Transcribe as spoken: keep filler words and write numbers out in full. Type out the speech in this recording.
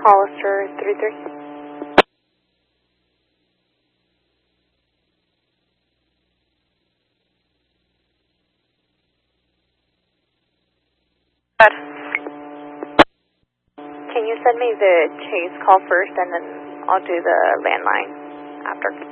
Hollister three three. Good. Can you send me the chase call first, and then I'll do the landline after?